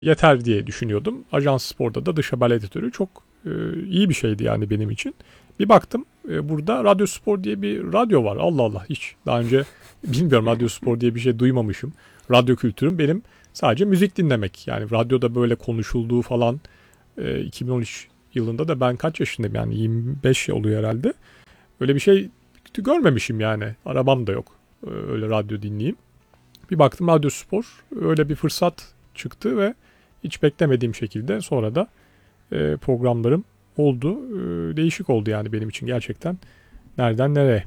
yeter diye düşünüyordum. Ajans Spor'da da dış haber editörü çok iyi bir şeydi yani benim için. Bir baktım burada Radyo Spor diye bir radyo var. Allah Allah, hiç daha önce bilmiyorum, Radyo Spor diye bir şey duymamışım. Radyo kültürüm benim sadece müzik dinlemek. Yani radyoda böyle konuşulduğu falan 2013 yılında da ben kaç yaşındayım, yani 25 oluyor herhalde. Öyle bir şey görmemişim yani. Arabam da yok. Öyle radyo dinleyeyim. Bir baktım Radyo Spor, öyle bir fırsat çıktı ve hiç beklemediğim şekilde sonra da programlarım oldu. Değişik oldu yani benim için gerçekten. Nereden nereye?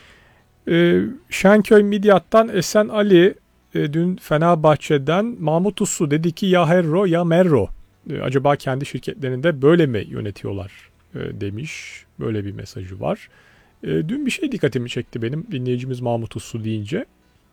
Şenköy Midyat'tan Esen Ali dün Fenerbahçe'den Mahmut Uslu dedi ki ya Herro ya Merro. Acaba kendi şirketlerinde böyle mi yönetiyorlar demiş. Böyle bir mesajı var. Dün bir şey dikkatimi çekti benim, dinleyicimiz Mahmut Uslu deyince.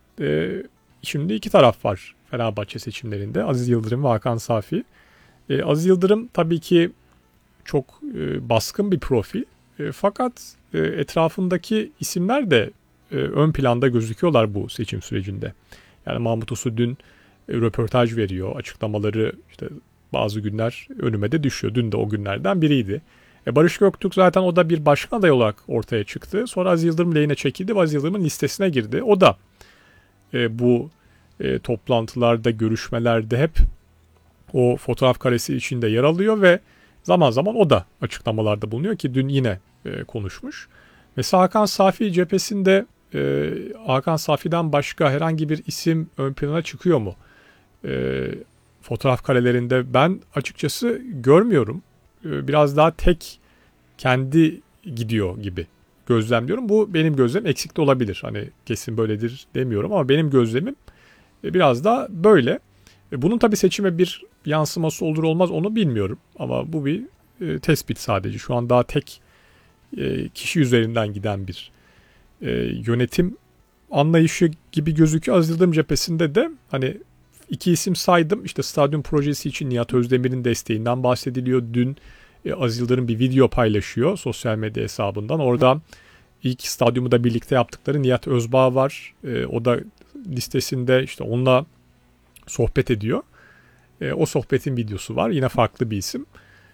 Şimdi iki taraf var Fenerbahçe seçimlerinde. Aziz Yıldırım ve Hakan Safi. Aziz Yıldırım tabii ki çok baskın bir profil. Fakat etrafındaki isimler de ön planda gözüküyorlar bu seçim sürecinde. Yani Mahmut Uslu dün röportaj veriyor. Açıklamaları işte bazı günler önüme de düşüyor. Dün de o günlerden biriydi. Barış Göktürk zaten, o da bir başkan adayı olarak ortaya çıktı. Sonra Aziz Yıldırım lehine çekildi ve Aziz Yıldırım'ın listesine girdi. O da bu toplantılarda, görüşmelerde hep o fotoğraf karesi içinde yer alıyor ve zaman zaman o da açıklamalarda bulunuyor ki dün yine konuşmuş. Mesela Hakan Safi cephesinde Hakan Safi'den başka herhangi bir isim ön plana çıkıyor mu? Fotoğraf karelerinde ben açıkçası görmüyorum. Biraz daha tek kendi gidiyor gibi gözlemliyorum. Bu benim gözlemim, eksik de olabilir. Hani kesin böyledir demiyorum ama benim gözlemim biraz daha böyle. Bunun tabii seçime bir yansıması olur olmaz onu bilmiyorum. Ama bu bir tespit sadece. Şu an daha tek kişi üzerinden giden bir yönetim anlayışı gibi gözüküyor. Aziz Yıldırım cephesinde de hani iki isim saydım. İşte stadyum projesi için Nihat Özdemir'in desteğinden bahsediliyor. Dün Aziz Yıldırım bir video paylaşıyor sosyal medya hesabından. Orada ilk stadyumu da birlikte yaptıkları Nihat Özbağ var. O da listesinde, işte onunla sohbet ediyor. O sohbetin videosu var. Yine farklı bir isim.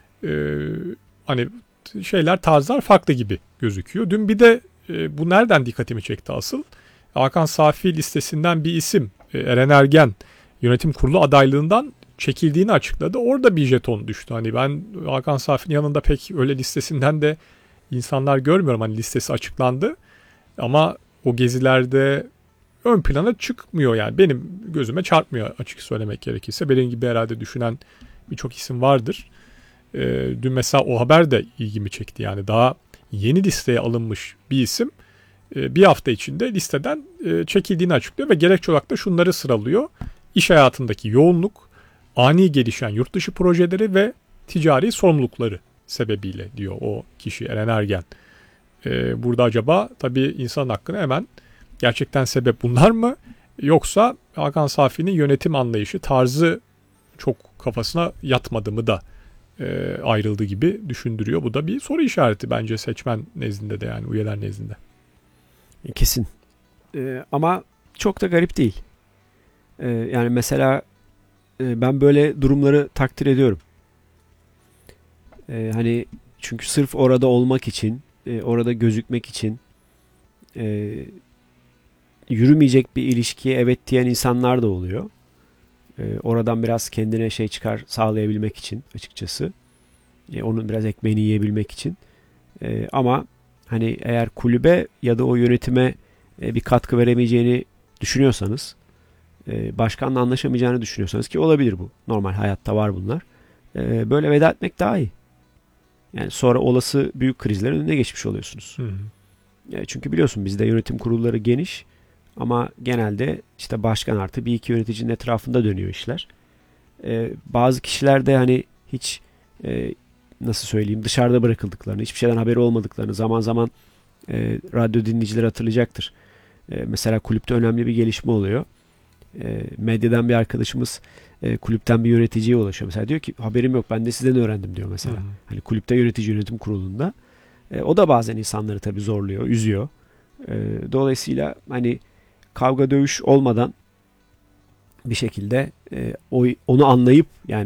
Hani tarzlar farklı gibi gözüküyor. Dün bir de bu nereden dikkatimi çekti asıl? Hakan Safi listesinden bir isim, Eren Ergen, yönetim kurulu adaylığından çekildiğini açıkladı. Orada bir jeton düştü. Hani ben Hakan Safi'nin yanında pek öyle listesinden de insanlar görmüyorum. Hani listesi açıklandı. Ama o gezilerde ön plana çıkmıyor yani. Benim gözüme çarpmıyor açık söylemek gerekirse. Benim gibi herhalde düşünen birçok isim vardır. Dün mesela o haber de ilgimi çekti. Yani daha yeni listeye alınmış bir isim bir hafta içinde listeden çekildiğini açıklıyor ve gerekçe olarak da şunları sıralıyor. İş hayatındaki yoğunluk, ani gelişen yurt dışı projeleri ve ticari sorumlulukları sebebiyle diyor o kişi, Eren Ergen. Burada acaba tabii insan hakkını hemen gerçekten sebep bunlar mı? Yoksa Hakan Safi'nin yönetim anlayışı, tarzı çok kafasına yatmadı mı da ayrıldı gibi düşündürüyor. Bu da bir soru işareti bence seçmen nezdinde de, yani üyeler nezdinde. Kesin. Ama çok da garip değil. Yani mesela ben böyle durumları takdir ediyorum. Hani çünkü sırf orada olmak için, orada gözükmek için yürümeyecek bir ilişkiye evet diyen insanlar da oluyor. Oradan biraz kendine çıkar sağlayabilmek için açıkçası. Onun biraz ekmeğini yiyebilmek için. Ama hani eğer kulübe ya da o yönetime bir katkı veremeyeceğini düşünüyorsanız, başkanla anlaşamayacağını düşünüyorsanız, ki olabilir bu. Normal hayatta var bunlar. Böyle veda etmek daha iyi. Yani sonra olası büyük krizlerin önüne geçmiş oluyorsunuz. Çünkü biliyorsun bizde yönetim kurulları geniş ama genelde işte başkan artı bir iki yöneticinin etrafında dönüyor işler. Bazı kişiler de hani hiç nasıl söyleyeyim, dışarıda bırakıldıklarını, hiçbir şeyden haberi olmadıklarını zaman zaman radyo dinleyicileri hatırlayacaktır. Mesela kulüpte önemli bir gelişme oluyor. Medyadan bir arkadaşımız kulüpten bir yöneticiye ulaşıyor. Mesela diyor ki haberim yok, ben de sizden öğrendim diyor mesela. Hani kulüpte yönetici yönetim kurulunda. O da bazen insanları tabii zorluyor, üzüyor. Dolayısıyla hani kavga dövüş olmadan bir şekilde onu anlayıp yani